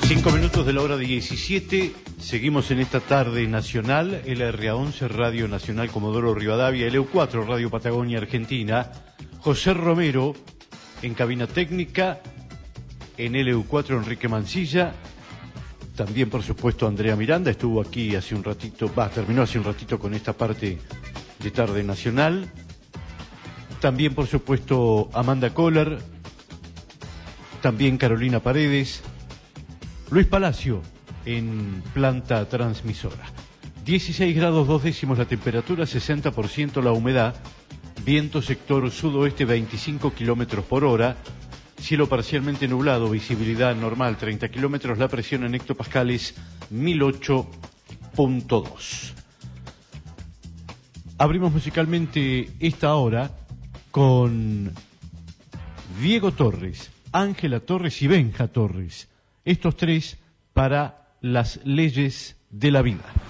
5 minutos de la hora 17, seguimos en esta tarde nacional, LRA11 Radio Nacional Comodoro Rivadavia, LU4 Radio Patagonia Argentina, José Romero en cabina técnica, en LU4 Enrique Mancilla, también por supuesto Andrea Miranda, estuvo aquí hace un ratito, terminó hace un ratito con esta parte de tarde nacional, también por supuesto Amanda Kohler, también Carolina Paredes, Luis Palacio en planta transmisora. 16 grados 2 décimos la temperatura, 60% la humedad, viento sector sudoeste 25 kilómetros por hora, cielo parcialmente nublado, visibilidad normal 30 kilómetros, la presión en hectopascales 1008.2. Abrimos musicalmente esta hora con Diego Torres, Ángela Torres y Benja Torres. Estos tres para Las leyes de la vida.